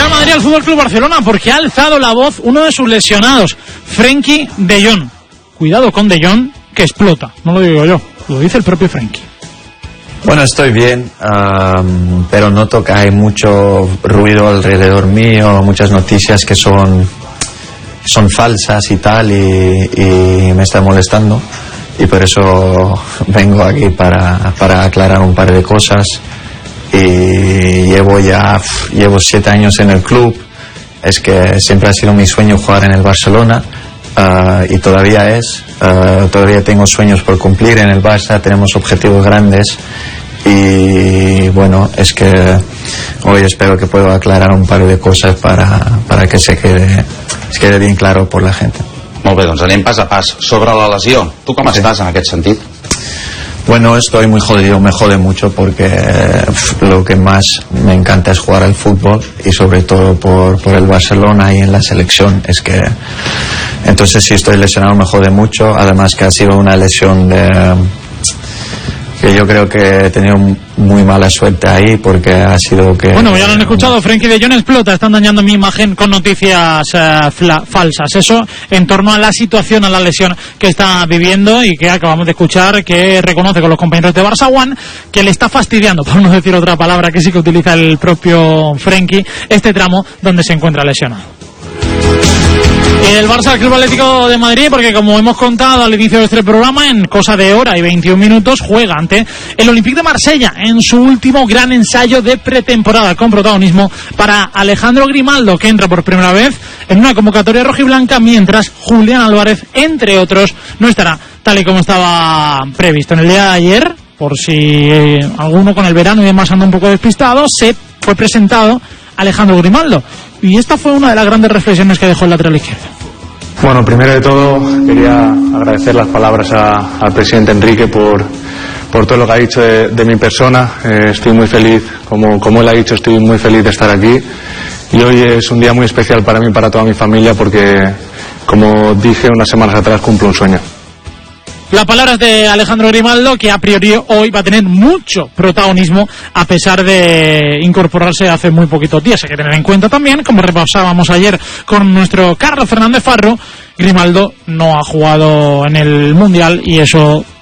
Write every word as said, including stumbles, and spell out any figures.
Real Madrid al Fútbol Club Barcelona porque ha alzado la voz uno de sus lesionados, Frenkie de Jong. Cuidado con de Jong, que explota. No lo digo yo, lo dice el propio Frenkie. Bueno, estoy bien, um, pero noto que hay mucho ruido alrededor mío, muchas noticias que son, son falsas y tal, y, y me está molestando. Y por eso vengo aquí para, para aclarar un par de cosas. Y llevo ya llevo siete años en el club. Es que siempre ha sido mi sueño jugar en el Barcelona, uh, y todavía es. Uh, todavía tengo sueños por cumplir en el Barça, tenemos objetivos grandes. Y bueno, es que hoy espero que pueda aclarar un par de cosas para, para que se quede, se quede bien claro por la gente. Molt bé, doncs anem pas a pas. Sobre la lesió, tu com sí. estàs en aquest sentit? Bueno, estoy muy jodido, me jode mucho porque pff, lo que más me encanta es jugar al fútbol y sobre todo por, por el Barcelona y en la selección. Es que entonces si estoy lesionado me jode mucho, además que ha sido una lesión de... que yo creo que he tenido muy mala suerte ahí porque ha sido que... Bueno, ya lo han escuchado, Frenkie de Jong explota, están dañando mi imagen con noticias eh, fla, falsas. Eso en torno a la situación, a la lesión que está viviendo y que acabamos de escuchar, que reconoce con los compañeros de Barça One que le está fastidiando, por no decir otra palabra que sí que utiliza el propio Frenkie, este tramo donde se encuentra lesionado. Y el Barça al Club Atlético de Madrid, porque como hemos contado al inicio de este programa, en cosa de hora y veintiún minutos juega ante el Olympique de Marsella en su último gran ensayo de pretemporada, con protagonismo para Alejandro Grimaldo, que entra por primera vez en una convocatoria rojiblanca, mientras Julián Álvarez, entre otros, no estará tal y como estaba previsto. En el día de ayer, por si eh, alguno con el verano y demás anda un poco despistado, se fue presentado Alejandro Grimaldo. Y esta fue una de las grandes reflexiones que dejó el lateral izquierdo. Bueno, primero de todo quería agradecer las palabras a, al presidente Enrique por, por todo lo que ha dicho de, de mi persona. Eh, estoy muy feliz, como, como él ha dicho, estoy muy feliz de estar aquí. Y hoy es un día muy especial para mí y para toda mi familia porque, como dije unas semanas atrás, cumplo un sueño. Las palabras de Alejandro Grimaldo, que a priori hoy va a tener mucho protagonismo a pesar de incorporarse hace muy poquitos días. Hay que tener en cuenta también, como repasábamos ayer con nuestro Carlos Fernández Farro, Grimaldo no ha jugado en el Mundial y eso